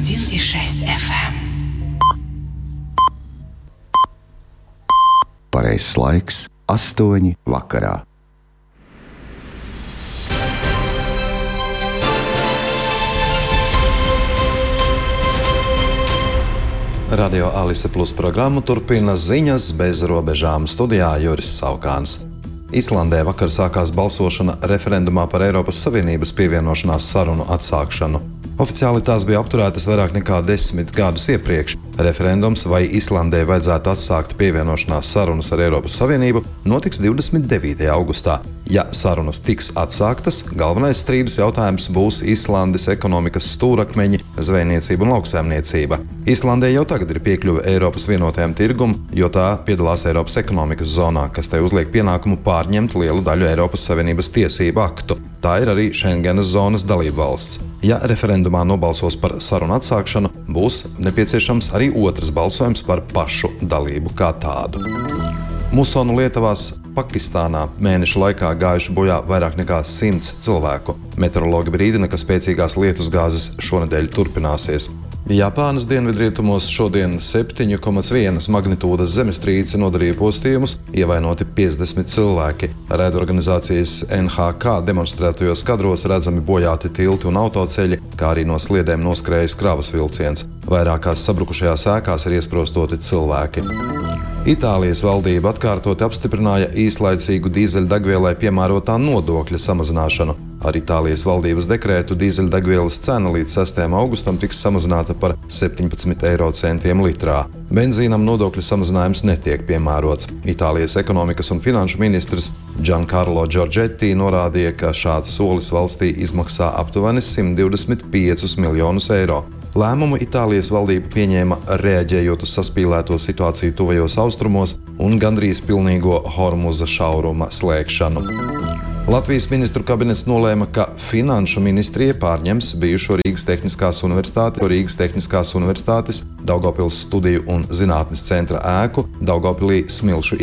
101,6 FM. Pareizs laiks 8 vakarā. Radio Alise Plus programmu turpina ziņas bez robežām. Studijā Juris Saukāns. Islandē vakar sākās balsošana referendumā par Eiropas Savienības pievienošanās sarunu atsākšanu. Oficiāli tās bija apturētas vairāk nekā 10 gadus iepriekš. Referendums, vai Islandē vajadzētu atsākt pievienošanās sarunas ar Eiropas Savienību, notiks 29. augustā. Ja sarunas tiks atsāktas, galvenais strīdus jautājums būs Islandes ekonomikas stūrakmeņi, zvejniecība un lauksaimniecība. Islandē jau tagad ir piekļuve Eiropas vienotajam tirgum, jo tā piedalās Eiropas ekonomikas zonā, kas tai uzliek pienākumu pārņemt lielu daļu Eiropas Savienības tiesību aktu. Tā ir arī Schengenas zonas dalībvalsts. Ja referendumā nobalsos par sarunu atsākšanu, būs nepieciešams arī otrs balsojums par pašu dalību kā tādu. Musonu lietavās Pakistānā mēneša laikā gājuši bojā vairāk nekā 100 cilvēku. Meteorologi brīdina, ka spēcīgās lietusgāzes šonedēļ turpināsies. Japānas dienvidrietumos šodien 7,1 magnitūdas zemestrīce nodarīja postījumus, ievainoti 50 cilvēki. Raidorganizācijas NHK demonstrētajos kadros redzami bojāti tilti un autoceļi, kā arī no sliedēm noskrējis kravas vilciens. Vairākās sabrukušajās ēkās ir iesprostoti cilvēki. Itālijas valdība atkārtoti apstiprināja īslaicīgu dīzeļdegvielai piemērotā nodokļa samazināšanu. Ar Itālijas valdības dekrētu dīzeļdegvielas cena līdz 6. augustam tiks samazināta par 17 eiro centiem litrā. Benzīnam nodokļa samazinājums netiek piemērots. Itālijas ekonomikas un finanšu ministrs Giancarlo Giorgetti norādīja, ka šāds solis valstī izmaksā aptuveni 125 miljonus eiro. Lēmumu Itālijas valdība pieņēma reaģējot uz saspīlēto situāciju tuvajos austrumos un gandrīz pilnīgo Hormuza šauruma slēgšanu. Latvijas ministru kabinets nolēma, ka Finanšu ministrija pārņems bijušo Rīgas Tehniskās Universitātes, Daugavpils studiju un zinātnes centra ēku Daugavpilī Smilšu